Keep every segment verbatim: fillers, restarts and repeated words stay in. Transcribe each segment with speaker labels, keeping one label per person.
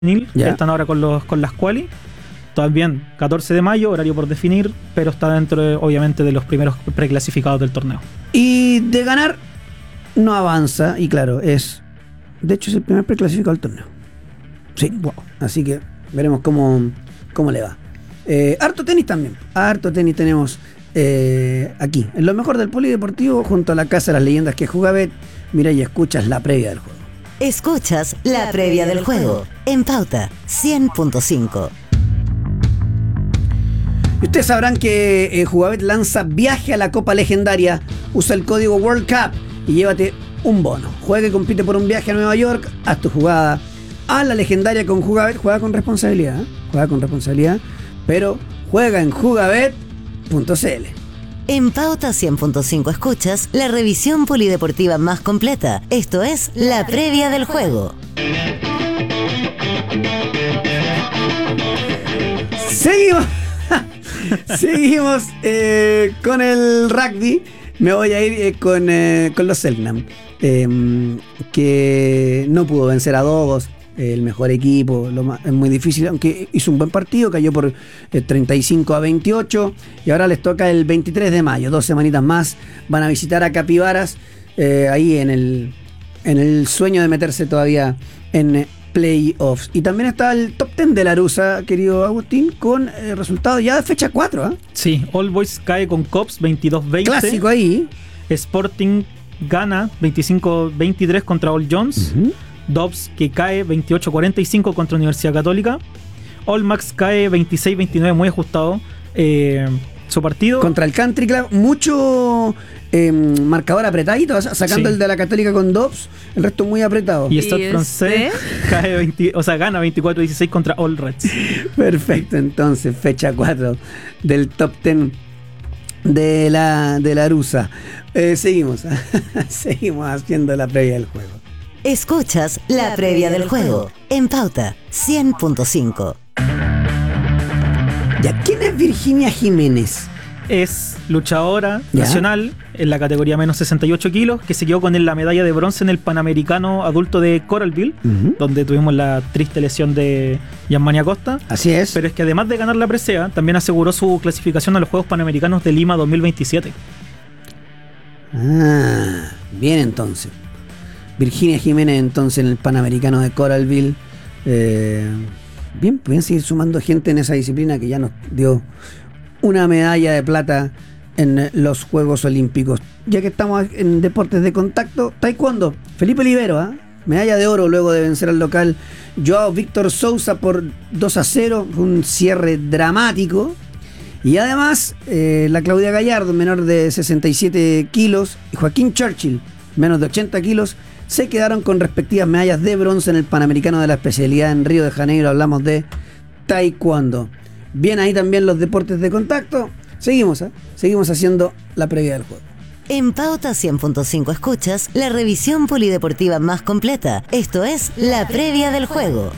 Speaker 1: que están ahora con los con las quali. También catorce de mayo, horario por definir, pero está dentro de, obviamente, de los primeros preclasificados del torneo.
Speaker 2: Y de ganar no avanza, y claro, es de hecho es el primer preclasificado del torneo. Sí, wow. Así que veremos cómo, cómo le va. Eh, harto tenis también. Harto tenis tenemos eh, aquí, en lo mejor del polideportivo, junto a la Casa de las Leyendas que es Jugabet. Mira y escuchas la previa del juego.
Speaker 3: Escuchas la previa del juego en Pauta cien punto cinco.
Speaker 2: Y ustedes sabrán que eh, Jugabet lanza viaje a la Copa Legendaria. Usa el código World Cup y llévate un bono. Juega y compite por un viaje a Nueva York. Haz tu jugada a la Legendaria con Jugabet. Juega con responsabilidad, ¿eh? Juega con responsabilidad, pero juega en jugabet punto c l.
Speaker 3: En Pauta cien punto cinco escuchas la revisión polideportiva más completa. Esto es la previa del juego.
Speaker 2: Seguimos. Seguimos eh, con el rugby. Me voy a ir eh, con, eh, con los Selknam, eh, que no pudo vencer a Dogos, eh, el mejor equipo. Lo más, es muy difícil, aunque hizo un buen partido, cayó por eh, treinta y cinco a veintiocho. Y ahora les toca el veintitrés de mayo, dos semanitas más. Van a visitar a Capibaras, eh, ahí en el, en el sueño de meterse todavía en eh, playoffs. Y también está el top diez de la Arusa, querido Agustín, con eh, resultados ya de fecha cuatro. ¿eh?
Speaker 1: Sí, All Boys cae con Cops veintidós veinte.
Speaker 2: Clásico ahí.
Speaker 1: Sporting gana veinticinco veintitrés contra All Jones. Uh-huh. Dobbs que cae veintiocho cuarenta y cinco contra Universidad Católica. All Max cae veintiséis veintinueve, muy ajustado eh, su partido.
Speaker 2: Contra el Country Club, mucho eh, marcador apretadito, sacando sí. el de la Católica con Dobbs, el resto muy apretado.
Speaker 1: Y Stade Francés cae veinte, o sea, gana veinticuatro dieciséis contra All Reds.
Speaker 2: Perfecto, entonces, fecha cuatro del top diez de la, de la Arusa. Eh, seguimos, seguimos haciendo la previa del juego.
Speaker 3: Escuchas la previa del juego en Pauta cien punto cinco.
Speaker 2: Ya, ¿quién es Virginia Jiménez?
Speaker 1: Es luchadora
Speaker 2: ¿Ya?
Speaker 1: nacional en la categoría menos sesenta y ocho kilos, que se quedó con la medalla de bronce en el Panamericano Adulto de Coralville, uh-huh. donde tuvimos la triste lesión de Gianmania Costa.
Speaker 2: Así es.
Speaker 1: Pero es que además de ganar la presea, también aseguró su clasificación a los Juegos Panamericanos de Lima dos mil veintisiete.
Speaker 2: Ah, bien entonces. Virginia Jiménez entonces en el Panamericano de Coralville. Eh, bien, pueden seguir sumando gente en esa disciplina que ya nos dio una medalla de plata en los Juegos Olímpicos. Ya que estamos en deportes de contacto, taekwondo, Felipe Olivero, ¿eh? medalla de oro luego de vencer al local Joao Víctor Sousa por dos a cero, un cierre dramático. Y además eh, la Claudia Gallardo, menor de sesenta y siete kilos, y Joaquín Churchill, menos de ochenta kilos, se quedaron con respectivas medallas de bronce en el Panamericano de la especialidad en Río de Janeiro. Hablamos de taekwondo. Bien ahí también los deportes de contacto. Seguimos, ¿eh? Seguimos haciendo la previa del juego.
Speaker 3: En Pauta cien punto cinco escuchas la revisión polideportiva más completa. Esto es la previa del juego.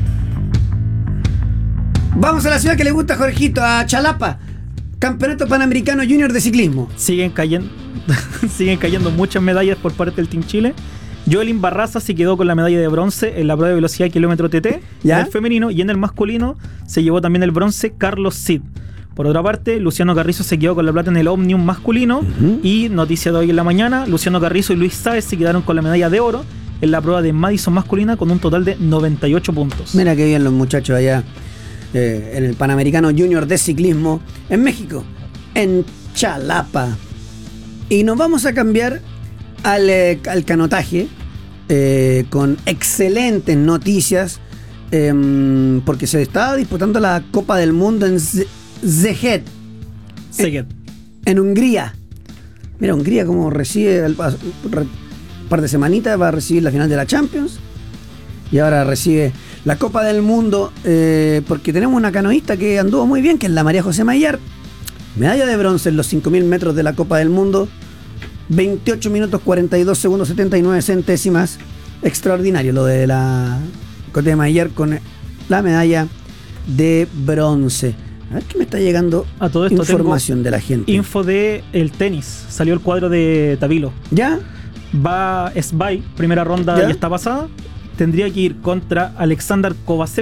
Speaker 2: Vamos a la ciudad que le gusta a Jorgito, a Chalapa. Campeonato Panamericano Junior de Ciclismo.
Speaker 1: Siguen cayendo, siguen cayendo muchas medallas por parte del Team Chile. Joelyn Barraza se quedó con la medalla de bronce en la prueba de velocidad kilómetro T T,
Speaker 2: ¿Ya?
Speaker 1: en el femenino, y en el masculino se llevó también el bronce Carlos Cid. Por otra parte, Luciano Carrizo se quedó con la plata en el Omnium masculino, uh-huh. y noticia de hoy en la mañana, Luciano Carrizo y Luis Sáez se quedaron con la medalla de oro en la prueba de Madison masculina con un total de noventa y ocho puntos.
Speaker 2: Mira qué bien los muchachos allá eh, en el Panamericano Junior de Ciclismo en México, en Chalapa. Y nos vamos a cambiar al, eh, al canotaje eh, con excelentes noticias eh, porque se está disputando la Copa del Mundo en Szeged, en, en Hungría. Mira, Hungría como recibe el, un par de semanitas va a recibir la final de la Champions y ahora recibe la Copa del Mundo eh, porque tenemos una canoísta que anduvo muy bien, que es la María José Maillard, medalla de bronce en los cinco mil metros de la Copa del Mundo, veintiocho minutos cuarenta y dos segundos setenta y nueve centésimas. Extraordinario lo de la Cote de Maillard con la medalla de bronce. A ver qué me está llegando
Speaker 1: a todo esto.
Speaker 2: Información de la gente.
Speaker 1: Info de el tenis. Salió el cuadro de Tabilo.
Speaker 2: ¿Ya?
Speaker 1: Va Esbay, primera ronda
Speaker 2: ¿Ya?
Speaker 1: ya está pasada. tendría que ir contra Alexander Kovacevic